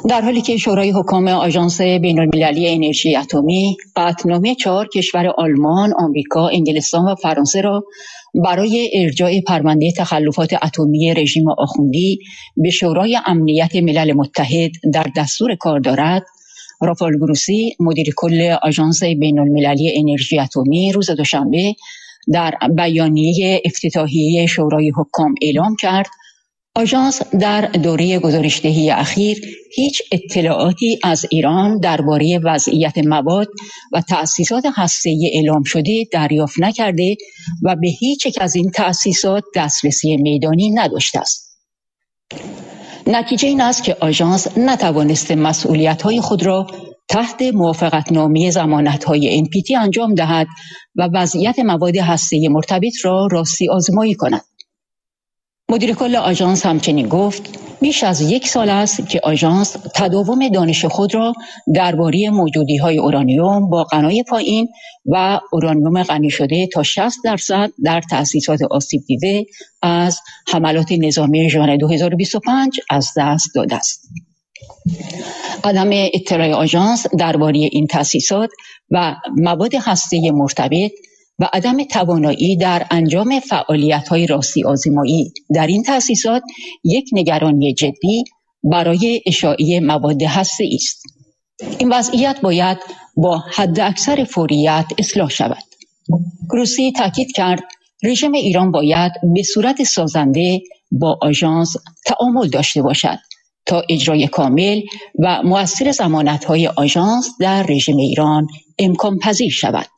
در حالی که شورای حکام آژانس بین‌المللی انرژی اتمی قطعنامه 4 کشور آلمان، آمریکا، انگلستان و فرانسه را برای ارجاع پرونده تخلفات اتمی رژیم آخوندی به شورای امنیت ملل متحد در دستور کار دارد، رافائل گروسی، مدیر کل آژانس بین‌المللی انرژی اتمی، روز دوشنبه در بیانیه افتتاحیه شورای حکام اعلام کرد آژانس در دوره گزارش‌دهی اخیر هیچ اطلاعاتی از ایران درباره وضعیت مواد و تأسیسات هسته‌ای اعلام شده دریافت نکرده و به هیچ یک از این تأسیسات دسترسی میدانی نداشته است. نتیجه این است که آژانس نتوانسته مسئولیت‌های خود را تحت موافقتنامه ضمانت‌های NPT انجام دهد و وضعیت مواد هسته‌ای مرتبط را راستی آزمایی کند. مدیر کل آژانس همچنین گفت بیش از 1 سال است که آژانس تداوم دانش خود را درباره موجودی‌های اورانیوم با غنای پایین و اورانیوم غنی شده تا 60% در تأسیسات آسیب دیده از حملات نظامی ژوئن 2025 از دست داده است. عدم اطلاع آژانس درباره این تأسیسات و مواد هسته‌ای مرتبط و عدم توانایی در انجام فعالیت‌های راستی آزمایی در این تأسیسات یک نگرانی جدی برای اشاعه مواد هسته‌ای است. این وضعیت باید با حداکثر فوریت اصلاح شود. گروسی تاکید کرد رژیم ایران باید به صورت سازنده با آژانس تعامل داشته باشد تا اجرای کامل و مؤثر ضمانت‌های آژانس در رژیم ایران امکان پذیر شود.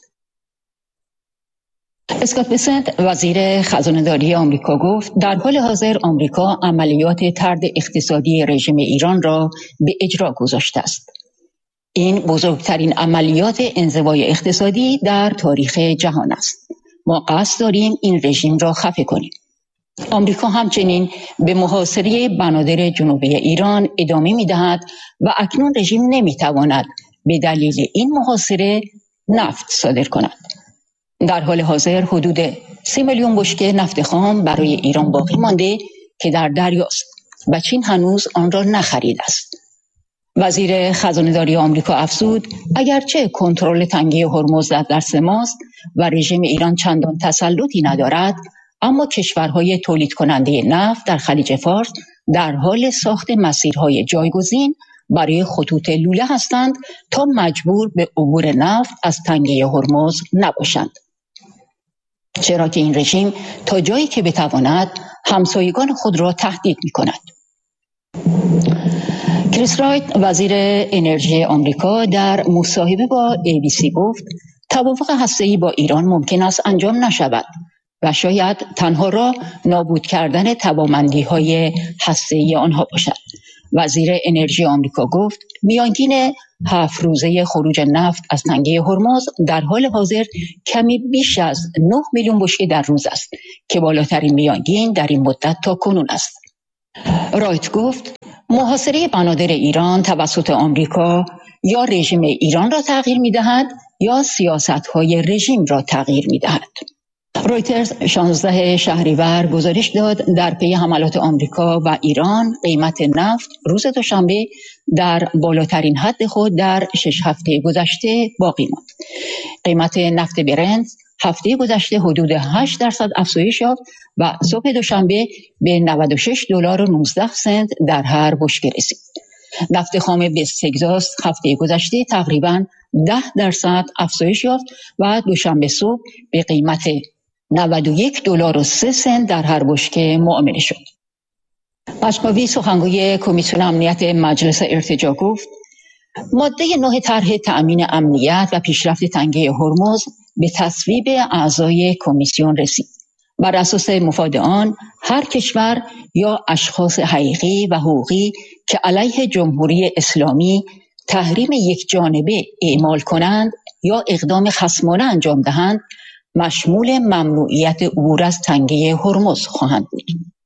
اسکات بسنت، وزیر خزانه‌داری آمریکا، گفت در حال حاضر آمریکا عملیات طرد اقتصادی رژیم ایران را به اجرا گذاشته است. این بزرگترین عملیات انزوای اقتصادی در تاریخ جهان است. ما قصد داریم این رژیم را خفه کنیم. آمریکا همچنین به محاصره بنادر جنوبی ایران ادامه می‌دهد و اکنون رژیم نمی‌تواند به دلیل این محاصره نفت صادر کند. در حال حاضر حدود 30 میلیون بشکه نفت خام برای ایران باقی مانده که در دریاست و چین هنوز آن را نخریده است. وزیر خزانه‌داری آمریکا افزود اگرچه کنترل تنگه هرمز در دست ماست و رژیم ایران چندان تسلطی ندارد، اما کشورهای تولید کننده نفت در خلیج فارس در حال ساخت مسیرهای جایگزین برای خطوط لوله هستند تا مجبور به عبور نفت از تنگه هرمز نباشند. چرا که این رژیم تا جایی که بتواند همسایگان خود را تهدید می‌کند. کریس رایت، وزیر انرژی آمریکا، در مصاحبه با ABC گفت توافق هسته‌ای با ایران ممکن است انجام نشود و شاید تنها راه نابود کردن توانمندی‌های هسته‌ای آنها باشد. وزیر انرژی آمریکا گفت میانگین 7 روزه خروج نفت از تنگه هرمز در حال حاضر کمی بیش از 9 میلیون بشکه در روز است که بالاترین میانگین در این مدت تا کنون است. رایت گفت محاصره بنادر ایران توسط آمریکا یا رژیم ایران را تغییر می‌دهد یا سیاست‌های رژیم را تغییر می‌دهد. رویترز 16 شهریور گزارش داد در پی حملات آمریکا و ایران قیمت نفت روز دوشنبه در بالاترین حد خود در 6 هفته گذشته باقی ماند. قیمت نفت برنت هفته گذشته حدود 8% افزایش یافت و صبح دوشنبه به $96.19 در هر بشکه رسید. نفت خام وست تگزاس هفته گذشته تقریباً 10% افزایش یافت و دوشنبه صبح به قیمت $91.03 در هر بشکه معامله شد. مشکاوی، سخنگوی کمیسیون امنیت مجلس ارتجاع، گفت ماده 9 طرح تأمین امنیت و پیشرفت تنگه هرمز به تصویب اعضای کمیسیون رسید. بر اساس مفاد آن هر کشور یا اشخاص حقیقی و حقوقی که علیه جمهوری اسلامی تحریم یک جانبه اعمال کنند یا اقدام خصمانه انجام دهند مشمول ممنوعیت عبور از تنگه هرمز خواهند بود.